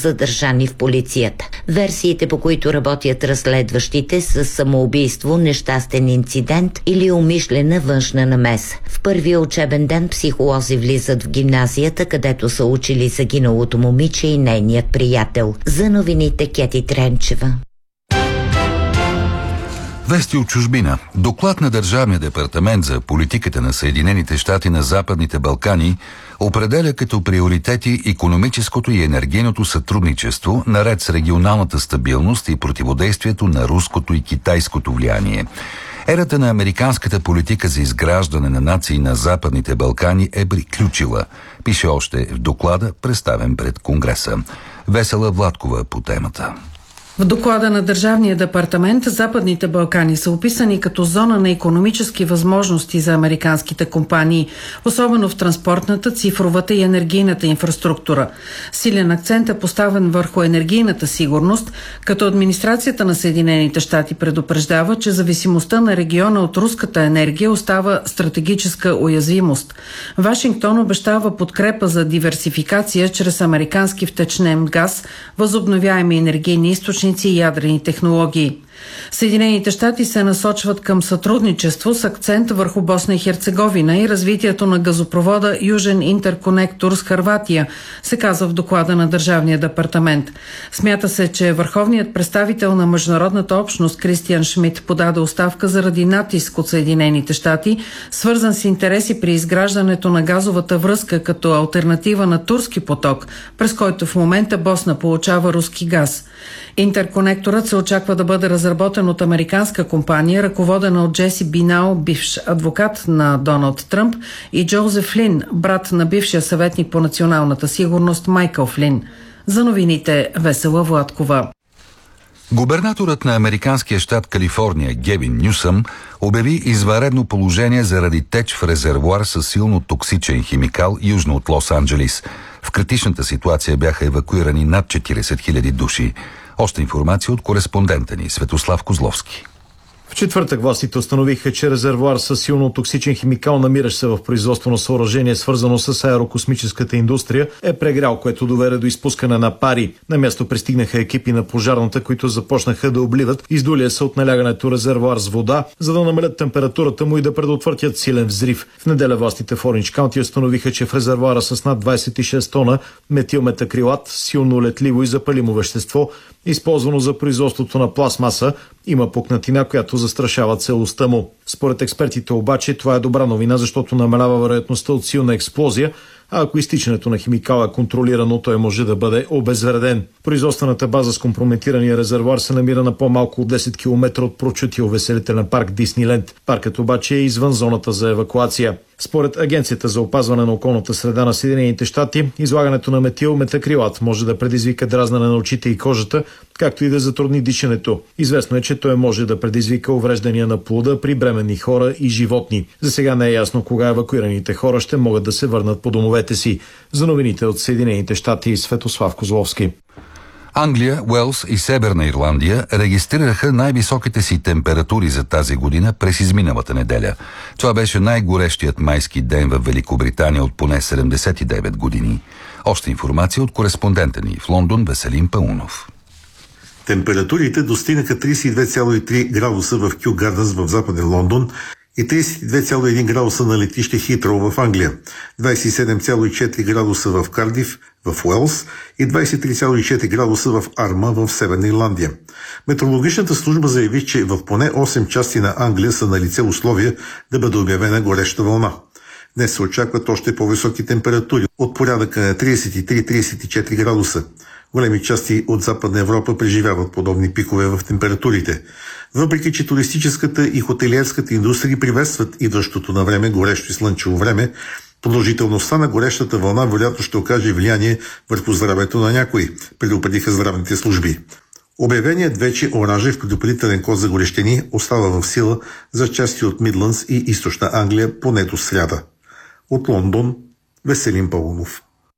задържани в полицията. Версиите, по които работят разследващите, са самоубийство, нещастен инцидент или умишлена външна намеса. В първия учебен ден психолози влизат в гимназията, където са учили загиналото момиче и нейният приятел. За новините Кети Тренчева. Вести от чужбина. Доклад на Държавния департамент за политиката на Съединените щати на Западните Балкани определя като приоритети икономическото и енергийното сътрудничество, наред с регионалната стабилност и противодействието на руското и китайското влияние. Ерата на американската политика за изграждане на нации на Западните Балкани е приключила, пише още в доклада, представен пред Конгреса. Весела Владкова по темата. В доклада на Държавния департамент Западните Балкани са описани като зона на икономически възможности за американските компании, особено в транспортната, цифровата и енергийната инфраструктура. Силен акцент е поставен върху енергийната сигурност, като администрацията на Съединените щати предупреждава, че зависимостта на региона от руската енергия остава стратегическа уязвимост. Вашингтон обещава подкрепа за диверсификация чрез американски втечнен газ, възобновяеми енергийни източници и ядрени технологии. Съединените щати се насочват към сътрудничество с акцент върху Босна и Херцеговина и развитието на газопровода Южен интерконектор с Хърватия, се казва в доклада на Държавния департамент. Смята се, че върховният представител на международната общност Кристиан Шмидт подаде оставка заради натиск от Съединените щати, свързан с интереси при изграждането на газовата връзка като алтернатива на Турски поток, през който в момента Босна получава руски газ. Интерконекторът се очаква да бъде разработен от американска компания, ръководена от Джеси Бинау, бивш адвокат на Доналд Тръмп, и Джозеф Флин, брат на бившия съветник по националната сигурност Майкъл Флин. За новините Весела Владкова. Губернаторът на американския щат Калифорния Гевин Нюсъм обяви извънредно положение заради теч в резервоар със силно токсичен химикал южно от Лос-Анджелис. В критичната ситуация бяха евакуирани над 40 000 души. Още информация от кореспондента ни Светослав Козловски. В четвъртък властите установиха, че резервоар със силно токсичен химикал, намиращ се в производствено съоръжение, свързано с аерокосмическата индустрия, е прегрял, което доведе до изпускане на пари. На място пристигнаха екипи на пожарната, които започнаха да обливат издулия се от налягането резервоар с вода, за да намалят температурата му и да предотвратят силен взрив. В неделя властите в Орендж Каунти установиха, че в резервоара с над 26 тона метилметакрилат, силно летливо и запалимо вещество, използвано за производството на пластмаса, има пукнатина, която застрашава целостта му. Според експертите обаче това е добра новина, защото намалява вероятността от силна експлозия, а ако изтичането на химикала е контролирано, той може да бъде обезвреден. Производствената база с компрометирания резервоар се намира на по-малко от 10 км от прочутия увеселителен парк Дисниленд. Паркът обаче е извън зоната за евакуация. Според Агенцията за опазване на околната среда на Съединените щати, излагането на метилметакрилат може да предизвика дразнене на очите и кожата, както и да затрудни дишането. Известно е, че той може да предизвика увреждания на плода при бременни хора и животни. За сега не е ясно кога евакуираните хора ще могат да се върнат по домовете си. За новините от Съединените щати, Светослав Козловски. Англия, Уелс и Северна Ирландия регистрираха най-високите си температури за тази година през изминалата неделя. Това беше най-горещият майски ден в Великобритания от поне 79 години. Още информация от кореспондента ни в Лондон Веселин Паунов. Температурите достигнаха 32,3 градуса в Кю Гарденс в западен Лондон и 32,1 градуса на летище Хитроу в Англия, 27,4 градуса в Кардиф в Уелс и 23,4 градуса в Арма в Северна Ирландия. Метеорологичната служба заяви, че в поне 8 части на Англия са налице условия да бъде обявена гореща вълна. Днес се очакват още по-високи температури от порядъка на 33-34 градуса. Големи части от Западна Европа преживяват подобни пикове в температурите. Въпреки че туристическата и хотелиерската индустрии приветстват идващото на време горещо и слънчево време, продължителността на горещата вълна вероятно ще окаже влияние върху здравето на някои, предупредиха здравните служби. Обявеният вече оранжев предупредителен код за горещини остава в сила за части от Мидландс и Източна Англия поне до сряда. От Лондон, Веселин Паунов.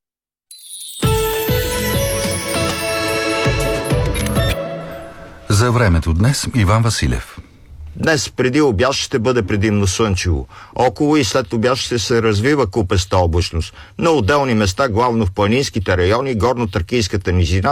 За времето днес Иван Василев. Днес преди обяд ще бъде предимно слънчево. Около и след обяд ще се развива купеста облачност. На отделни места, главно в планинските райони, горно-тракийската низина,